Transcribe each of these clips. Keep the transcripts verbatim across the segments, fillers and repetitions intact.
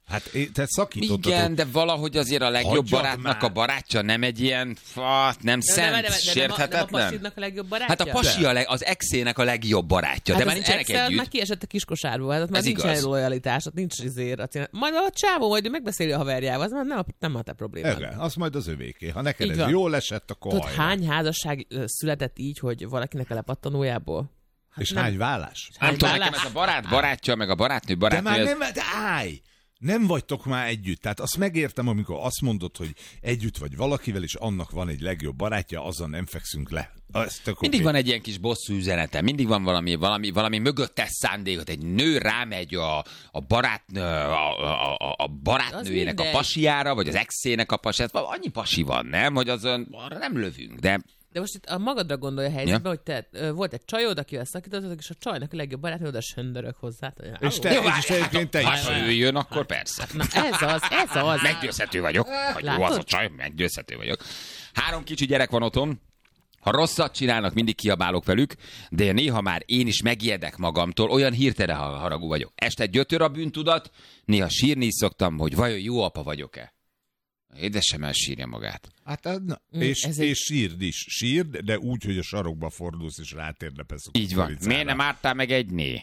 Hát te szakítottad. Igen, de valahogy azért a legjobb Hagyjad barátnak már. a barátja nem egy ilyen, fát, nem szent, nem, nem, nem, sérthetetlen. nem a pasidnak a legjobb barátja? Hát a pasi a leg, az exének a legjobb barátja, Hát de már az nincsenek ex-el együtt. már kiesett a kiskosárból, hát ott már Ez nincsen igaz. lojalitás, ott nincs izért. Majd a csávó majd megbeszéli a haverjával, az már nem a, nem a te problémád. Igen, az majd az övéké. Ha neked Így ez van. jól esett, akkor Tudod, hajrá. hány házasság ö, született így, hogy valakinek a lepattanójából? Hát És nem. hány vállás? Nem tudom, vállás? nekem ez a barát barátja, meg a barátnő De barátnő. már ez- nem, de állj! Nem vagytok már együtt. Tehát azt megértem, amikor azt mondod, hogy együtt vagy valakivel, és annak van egy legjobb barátja, azzal nem fekszünk le. Az tök Mindig oké. van egy ilyen kis bosszú üzenete, mindig van valami, valami, valami mögöttes szándékot. Egy nő rámegy a, a, barát, a, a, a, a barátnőjének a mindegy. pasiára, vagy az exének a pasiára. Annyi pasi van, nem? Hogy azon arra nem lövünk, de De most itt a magadra gondolj a helyzetbe, ja. hogy te ö, volt egy csajod, akivel szakítottatok, és a csajnak a legjobb barátnő oda söndörök hozzá. És te, Jó, és várj, te egyébként te hát, is. ha ő jön, akkor persze. Na ez az, ez az. Meggyőzhető vagyok. Hogy jó Látod? az a csaj, meggyőzhető vagyok. Három kicsi gyerek van otthon. Ha rosszat csinálnak, mindig kiabálok velük, de néha már én is megijedek magamtól, olyan hirtelen haragú vagyok. Este gyötör a bűntudat, néha sírni is szoktam, hogy vajon jó apa vagyok-e. Édesem elsírja magát. Hát, na, Mm, és, ez egy- és sírd is. Sírd, de úgy, hogy a sarokba fordulsz, és rátérdepesz a Így van. kukoricára. Miért nem ártál meg egy né?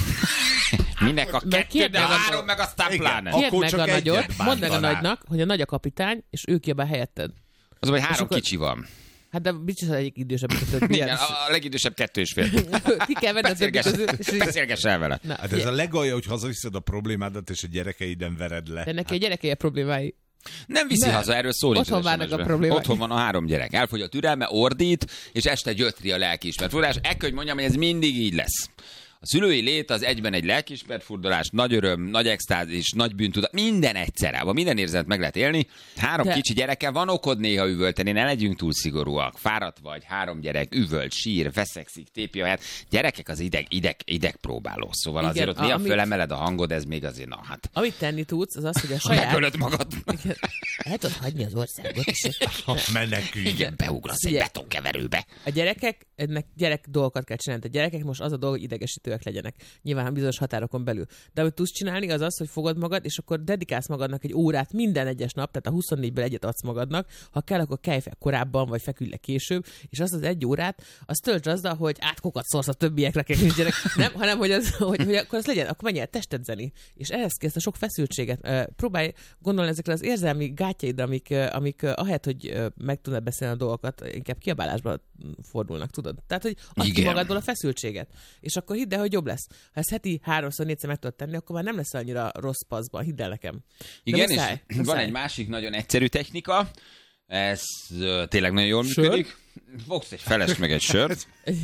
Minek a Meg kettő, kérd de meg a- három, meg aztán Igen. pláne. Akkor Kérd meg csak a nagyot, egyet mondd meg a bántanál. nagynak, hogy a nagy a kapitány, és ő kiabál helyetted. Az, hogy három akkor- kicsi van. Hát de biztos az egyik idősebb, mint a többi. Igen, a, a legidősebb kettő és fél. Ki kell venni a többi Beszélgess, közül. és így- beszélgess el vele. Na, Hát ez figyelj, a legalja, hogy hazaviszed a problémádat, és a gyerekeiden vered le. de neki a gyerekei a problémái. Nem viszi Nem. haza, erről szól nincs Otthon az várnak a es em es-ben. problémák. Otthon van a három gyerek. Elfogy a türelme, ordít, és este gyötri a lelkiismert fordulás. Ekkor, hogy mondjam, hogy ez mindig így lesz. A szülői lét az egyben egy lelkiismert furdalás, nagy öröm, nagy extázis, nagy bűntudat, minden egyszerre van, minden érzet meg lehet élni. Három De- kicsi gyereke, van okod néha üvölteni, ne legyünk túl szigorúak. Fáradt vagy, három gyerek, üvölt, sír, veszekszik, tépi a helyet. Gyerekek az ideg, ideg, ideg próbáló, szóval Igen, azért ott a- néha amit- fölemeled a hangod, ez még azért, na hát, Amit tenni tudsz, az az, hogy a saját... megölöd magad. Igen. El tudod hagyni az országot, és Ha menekülj. Igen, beugrasz egy Ugye. betonkeverőbe. a gyerekek, ennek gyerek dolgokat kell csinálni. A gyerekek most az a dolog, hogy idegesítőek legyenek. Nyilván bizonyos határokon belül. De amit tudsz csinálni, az az, hogy fogod magad, és akkor dedikálsz magadnak egy órát minden egyes nap, tehát a huszonnégyből egyet adsz magadnak. Ha kell, akkor kelj fel korábban, vagy feküdj le később, és azt az egy órát, azt töltsd azzal, hogy átkokat szórsz a többiekre, akik nincsenek. Nem, hanem hogy, az, hogy, hogy akkor az legyen, akkor menj el testedzeni. És ehhez kell ezt a sok feszültséget. Uh, próbálj gondolni ezekre az érzelmi gátjaidra, amik, uh, amik uh, ahelyett, hogy uh, meg tudnád beszélni a dolgokat, inkább kiabálásba fordulnak, tudod? Tehát, hogy add ki Igen. magadból a feszültséget. És akkor hidd el, hogy jobb lesz. Ha ezt heti háromszor, négyszer meg tudod tenni, akkor már nem lesz annyira rossz paszban, hidd el nekem. De Igen, muszáj, és muszáj. van egy másik nagyon egyszerű technika, ez ö, tényleg nagyon jól Sör? működik. Fogsz egy felest meg egy sört.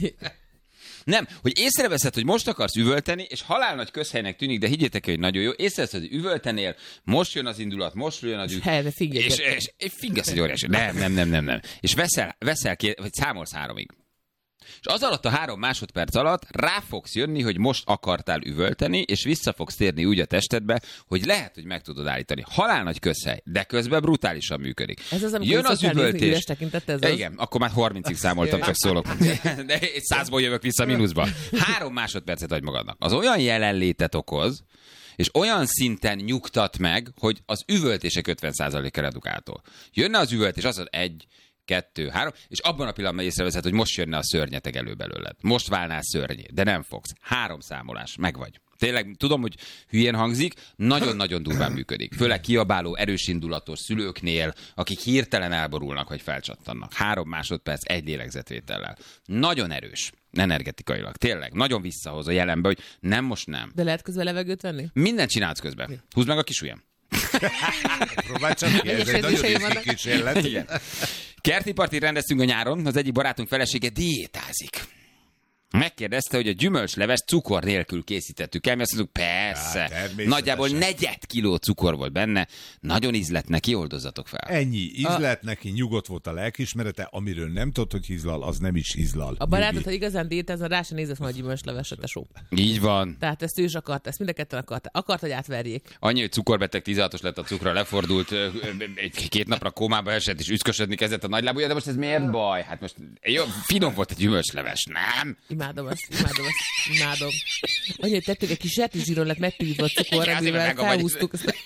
Nem, hogy észreveszed, hogy most akarsz üvölteni, és halálnagy közhelynek tűnik, de higgyétek, hogy nagyon jó. Észreveszed, hogy üvöltenél, most jön az indulat, most jön az ügy. Helyre figyelj. És, és, és fingasz egy óriási. Nem, nem, nem, nem, nem. És veszel, veszel két, vagy számolsz háromig. És az alatt a három másodperc alatt rá fogsz jönni, hogy most akartál üvölteni, és vissza fogsz térni úgy a testedbe, hogy lehet, hogy meg tudod állítani. Halálnagy közhely, de közben brutálisan működik. Ez az, amikor Jön az vissza kell nézni, üvöltés. üres tekintettel, ez Ja, az? igen, akkor már harmincig számoltam, csak szólok. De egy százból jövök vissza mínuszba. Három másodpercet adj magadnak. Az olyan jelenlétet okoz, és olyan szinten nyugtat meg, hogy az üvöltések ötven százaléka redukáltól. Jönne az üvöltés, az az egy, kettő, három, és abban a pillanatban észreveszed, hogy most jönne a szörnyeteg elő belőled. Most válnál szörnyé, de nem fogsz. Három számolás, meg vagy. Tényleg, tudom, hogy hülyén hangzik, nagyon-nagyon durván működik. Főleg kiabáló, erős indulatos szülőknél, akik hirtelen elborulnak, vagy felcsattannak. Három másodperc, egy lélegzetvétellel. Nagyon erős, energetikailag. Tényleg, nagyon visszahoz a jelenbe, hogy nem, most nem. De lehet közben levegőt venni? Mindent csinálsz közben. Húzd meg a kis ujjam. Próbálj csak ki, ez Egyes egy nagyon edzéseim riszki vannak. kísérlet. Igen. Kerti partit rendeztünk a nyáron, az egyik barátunk felesége diétázik. Megkérdezte, hogy a gyümölcsleves cukor nélkül készítettük el, mi azt mondjuk, persze. Hát, természetesen. Nagyjából negyed kiló cukor volt benne, nagyon ízlett neki, oldozzatok fel. Ennyi. Ízlet neki, nyugodt volt a lelkiismerete, amiről nem tudod, hogy hízlal, az nem is hízlal. A barátod, ha igazán diétázna, rá sem nézett volna a gyümölcsleveset, tesó. Így van. Tehát ezt ő is akart, ezt mind a ketten akart. Akart, hogy átverjék. Annyi, hogy cukorbeteg tizenhatos lett a cukra, lefordult, ö, ö, egy két napra kómába esett, és üszkösödni kezdett a nagylábúja, de most ez miért baj? Hát most jó, finom volt a gyümölcsleves, nem? Imádom azt, imádom azt, imádom. Annyi, hogy tettük egy kis zsertizsíron lett megtűzve a cukor, Igen, azért amivel meg a vagy- felhúztuk, azt